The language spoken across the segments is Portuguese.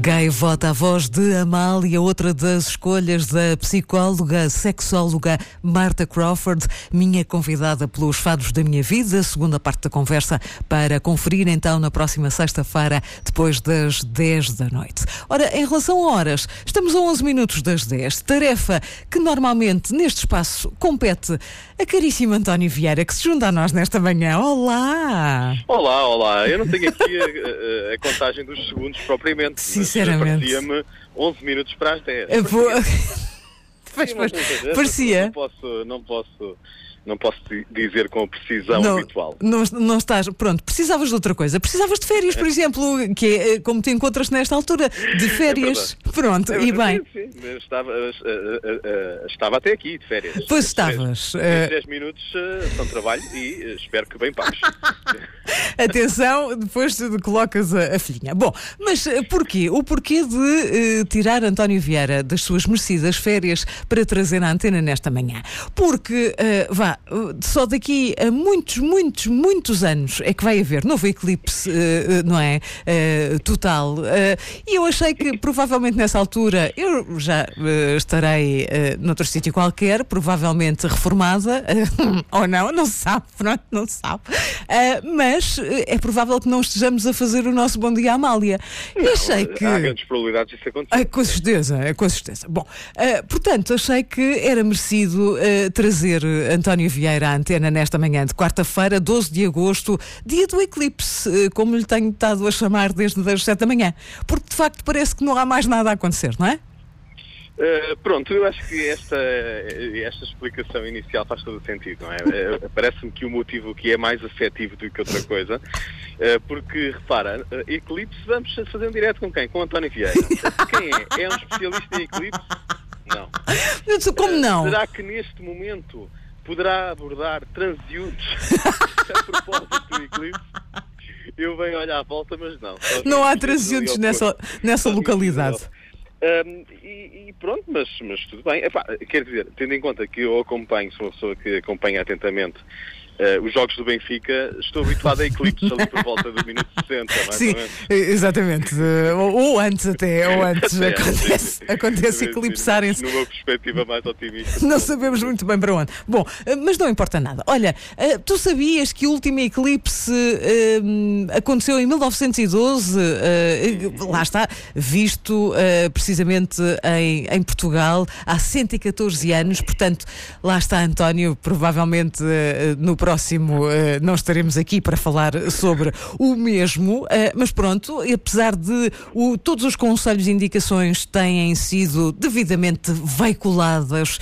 Gaivota, a voz de Amália, outra das escolhas da psicóloga, sexóloga Marta Crawford, minha convidada pelos Fados da Minha Vida, segunda parte da conversa, para conferir então na próxima sexta-feira, depois das 10 da noite. Ora, em relação a horas, estamos a 11 minutos das 10, tarefa que normalmente neste espaço compete a caríssimo António Vieira, que se junta a nós nesta manhã. Olá! Olá, eu não tenho aqui a contagem dos segundos propriamente. Sinceramente. Parecia-me 11 minutos para as 10. Parecia. Não posso dizer com a precisão habitual. Não estás. Pronto, precisavas de outra coisa. Precisavas de férias, por exemplo, que é como te encontras nesta altura, de férias. Pronto, e bem. Sim. Estava até aqui de férias. Pois estavas. 10 minutos são trabalho e espero que bem pagos. Atenção, depois tu colocas a filhinha. Bom, mas porquê? O porquê de tirar António Vieira das suas merecidas férias para trazer na antena nesta manhã? Porque, só daqui a muitos anos é que vai haver novo eclipse, não é? Total. E eu achei que provavelmente nessa altura eu já estarei noutro sítio qualquer, provavelmente reformada, ou não se sabe, pronto, não se sabe. Mas é provável que não estejamos a fazer o nosso Bom Dia Amália. Não, achei que há grandes probabilidades disso acontecer. Com certeza. Bom, portanto, achei que era merecido trazer António Vieira à antena nesta manhã de quarta-feira, 12 de agosto, dia do eclipse, como lhe tenho estado a chamar desde as 7 da manhã. Porque, de facto, parece que não há mais nada a acontecer, não é? Pronto, eu acho que esta explicação inicial faz todo o sentido, não é? Parece-me que o motivo que é mais afetivo do que outra coisa, porque, repara, eclipse, vamos fazer um direto com quem? Com António Vieira. Quem é? É um especialista em eclipse? Não. Como não? Será que neste momento poderá abordar transeuntes a propósito do eclipse? Eu venho olhar à volta, mas não. Não há transeuntes nessa localidade. E pronto, mas tudo bem. Quer dizer, tendo em conta que eu acompanho, sou uma pessoa que acompanha atentamente os jogos do Benfica, estou habituado a eclipses ali por volta do minuto 60, mais sim, ou menos. Exatamente. Ou antes acontece eclipsarem-se. Numa perspectiva mais otimista. Não sabemos muito bem para onde. Bom, mas não importa nada. Olha, tu sabias que o último eclipse aconteceu em 1912? Lá está, visto precisamente em Portugal há 114 anos. Portanto, lá está, António, provavelmente no próximo não estaremos aqui para falar sobre o mesmo, mas pronto, apesar de todos os conselhos e indicações têm sido devidamente veiculadas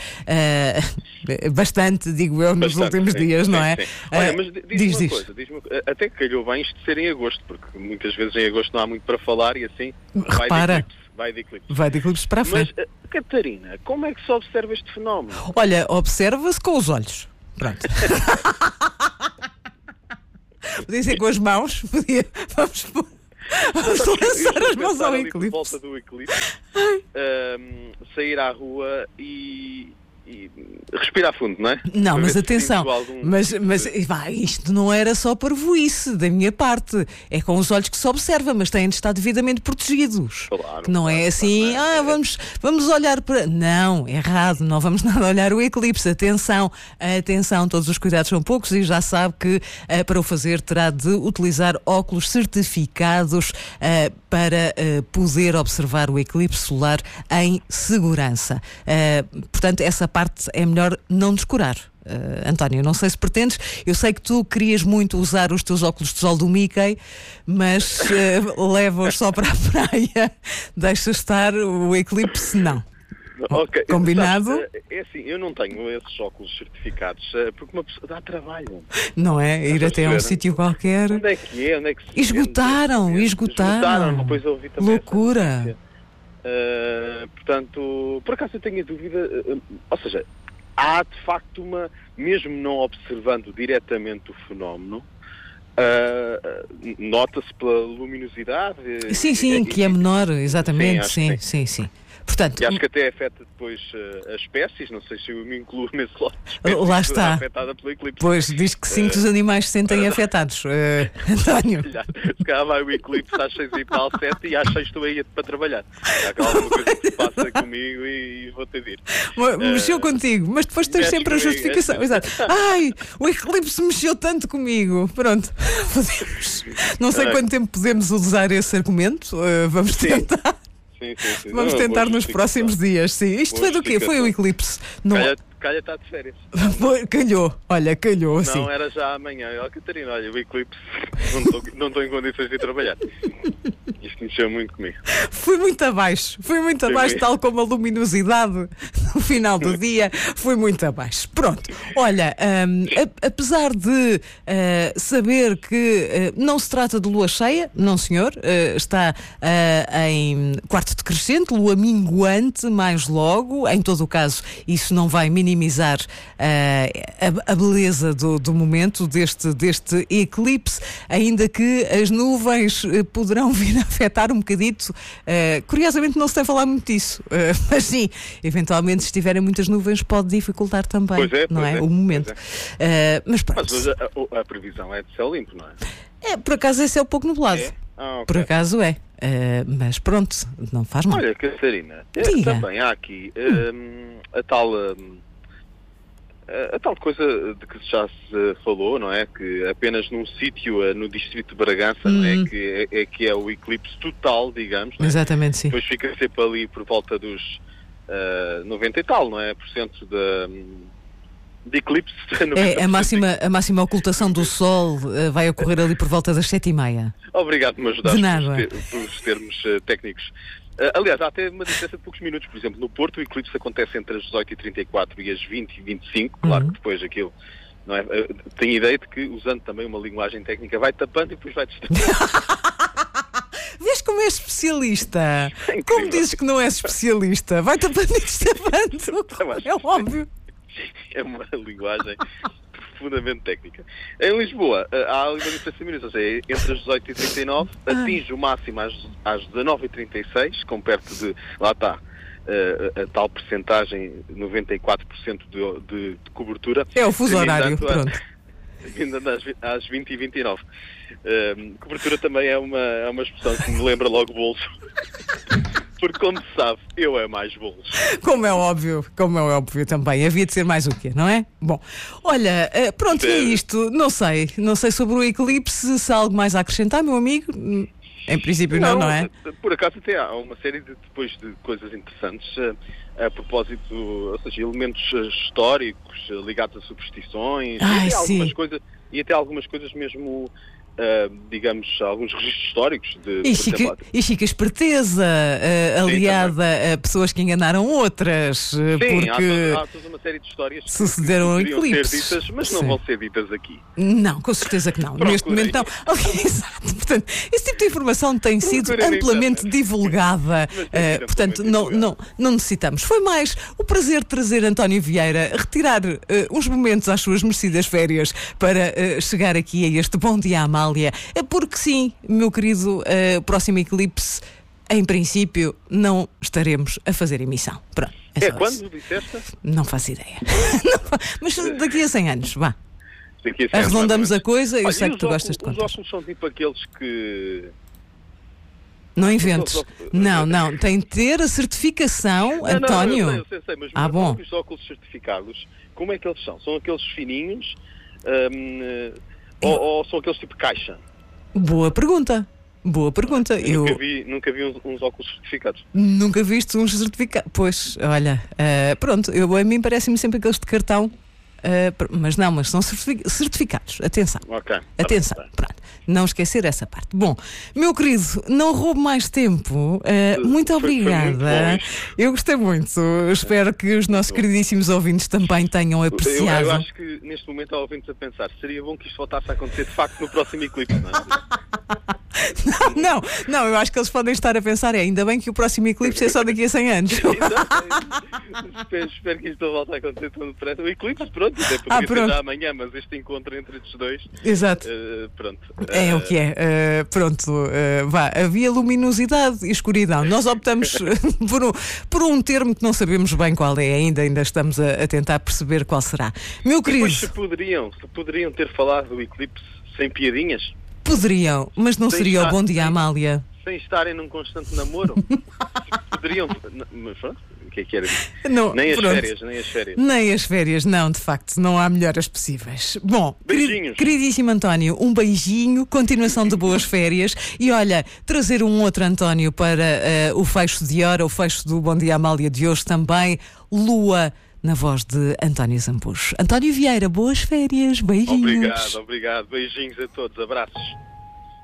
bastante, digo eu, nos últimos dias, não é? Sim. Olha, mas diz-me uma coisa, até que calhou bem isto de ser em agosto, porque muitas vezes em agosto não há muito para falar e assim vai de eclipse. Vai de eclipse para a frente. Mas, Catarina, como é que se observa este fenómeno? Olha, observa-se com os olhos. Pronto. Podia ser com as mãos. Vamos lançar as mãos ao eclipse. Por volta do eclipse, sair à rua e respirar fundo, não é? Não, mas atenção, mas isto não era só parvoíce da minha parte, é com os olhos que se observa, mas têm de estar devidamente protegidos. Claro, não é assim, vamos olhar para... Não, errado, não vamos nada olhar o eclipse. Atenção, todos os cuidados são poucos e já sabe que para o fazer terá de utilizar óculos certificados para poder observar o eclipse solar em segurança. Portanto, essa parte é melhor não descurar. António, não sei se pretendes, eu sei que tu querias muito usar os teus óculos de sol do Mickey, mas leva-os só para a praia, deixa estar o eclipse, não. Okay. Combinado? É assim, eu não tenho esses óculos certificados porque uma pessoa dá trabalho. Não é? Ir até a um sítio qualquer. Onde é que é? Onde é que se esgotaram. Depois eu ouvi também. Loucura. Portanto, por acaso eu tenho a dúvida, ou seja, há de facto mesmo não observando diretamente o fenómeno, Nota-se pela luminosidade. Sim, que é menor, exatamente. Sim. Sim. Portanto, E acho que até afeta depois as espécies, não sei se eu me incluo nesse lote. Lá está. Afetada pelo eclipse. Pois, diz que sim que os animais se sentem afetados. António. Se calhar vai o eclipse às 6 e tal, 7 e às 6 estou aí para trabalhar. Há alguma coisa que se passa comigo e vou ter de ir. Mexeu contigo, mas depois tens sempre a justificação. Exato. Ai, o eclipse mexeu tanto comigo. Pronto, podemos. Não sei quanto tempo podemos usar esse argumento. Vamos tentar. Sim. Vamos tentar nos próximos dias, sim. Isto foi do quê? Foi o eclipse. Não... Calha está de férias. Calhou, assim. Não, era já amanhã. Catarina, olha, o eclipse, não estou em condições de trabalhar. Isto mexeu muito comigo. Foi muito abaixo, tal como a luminosidade no final do dia, foi muito abaixo. Pronto, olha, apesar de saber que não se trata de lua cheia, não senhor, está em quarto decrescente, lua minguante mais logo, em todo o caso isso não vai minimizar a beleza do momento deste eclipse, ainda que as nuvens poderão vir a afetar um bocadito. Curiosamente não se tem falado muito disso, mas sim, eventualmente se tiverem muitas nuvens pode dificultar também, o momento. Mas pronto. Mas a previsão é de céu limpo, não é? Por acaso esse é um pouco nublado. Okay. Por acaso é. Mas pronto, não faz mal. Olha, Catarina, também há aqui a tal coisa de que já se falou, não é? Que apenas num sítio no distrito de Bragança, não é? Que é o eclipse total, digamos. Não é? Exatamente, sim. Depois fica sempre ali por volta dos 90 e tal, não é? Por cento de eclipse. A máxima ocultação do Sol vai ocorrer ali por volta das 7h30. Obrigado por me ajudar pelos termos técnicos. Aliás, há até uma diferença de poucos minutos. Por exemplo, no Porto o eclipse acontece entre as 18h34 e as 20h25. Claro que depois aquilo, não é? Tenho ideia de que, usando também uma linguagem técnica, vai tapando e depois vai destapando. Vês como és especialista? Como dizes que não és especialista? Vai tapando e destapando. É óbvio. É uma linguagem profundamente técnica. Em Lisboa, há uma diferença de minutos, ou seja, entre as 18h39 atinge o máximo às 19h36, com perto de, lá está, a tal percentagem, 94% de cobertura. É o fuso horário, pronto. Ainda às 20h29. Cobertura também é uma expressão que me lembra logo bolso. Porque, como se sabe, eu é mais bolos. Como é óbvio também. Havia de ser mais o quê, não é? Bom, olha, pronto, é isto. Não sei sobre o eclipse, se há algo mais a acrescentar, meu amigo. Em princípio não é? Por acaso até há uma série de coisas interessantes a propósito, ou seja, elementos históricos ligados a superstições e até algumas coisas mesmo... digamos, alguns registros históricos e chica esperteza aliada a pessoas que enganaram outras. Porque há toda uma série de histórias sucederam que poderiam eclipses ser ditas, mas não vão ser ditas aqui. Não, com certeza que não. Neste momento não. Exato. Portanto, esse tipo de informação tem sido amplamente divulgada. Portanto, não necessitamos. Foi mais o prazer de trazer António Vieira, retirar uns momentos às suas merecidas férias para chegar aqui a este Bom Dia Amália. Porque sim, meu querido, próximo eclipse, em princípio, não estaremos a fazer emissão. Pronto. Quando disseste? Não faço ideia. Mas daqui a 100 anos, vá. Daqui a 100 arredondamos a coisa. Eu sei que tu gostas de contar. Os óculos são tipo aqueles que... Não inventes. Não. Tem de ter a certificação, António. Eu sei, mas bom. Os óculos certificados, como é que eles são? São aqueles fininhos... Ou são aqueles tipo caixa? Boa pergunta. Eu nunca vi uns óculos certificados. Nunca viste uns certificados? Pois, olha, pronto, a mim parece-me sempre aqueles de cartão, mas são certificados. Atenção. Ok. Atenção, pronto. Não esquecer essa parte. Bom, meu querido, não roubo mais tempo. Muito obrigada. Muito eu gostei muito. Espero que os nossos queridíssimos ouvintes também tenham apreciado. Eu acho que neste momento há ouvintes a pensar, seria bom que isto voltasse a acontecer de facto no próximo eclipse, não é? Não, eu acho que eles podem estar a pensar, ainda bem que o próximo eclipse é só daqui a 100 anos. Espero que isto não volte a acontecer tão depressa. O eclipse, pronto, até poderia ser já amanhã, mas este encontro entre estes dois. Exato. Pronto. É o que é. Vá. Havia luminosidade e escuridão. Nós optamos por um termo que não sabemos bem qual é ainda estamos a tentar perceber qual será. Meu querido. Se poderiam ter falado do eclipse sem piadinhas? Poderiam, mas não seria o Bom Dia Amália. Sem estarem num constante namoro? Poderiam. Mas pronto, o que é que era? Não, nem as pronto. férias, nem as férias. Nem as férias, não, de facto, não há melhoras possíveis. Bom, queridíssimo António, um beijinho, continuação de boas férias e olha, trazer um outro António para o fecho de hora, o fecho do Bom Dia Amália de hoje também, Lua, na voz de António Zambujo. António Vieira, boas férias, beijinhos. Obrigado. Beijinhos a todos, abraços.